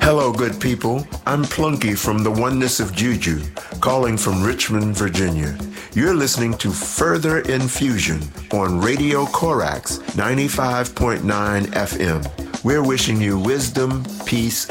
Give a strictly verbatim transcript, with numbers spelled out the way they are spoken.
Hello, good people. I'm Plunky from the Oneness of Juju, calling from Richmond, Virginia. You're listening to Further Infusion on Radio Corax ninety-five point nine F M. We're wishing you wisdom, peace,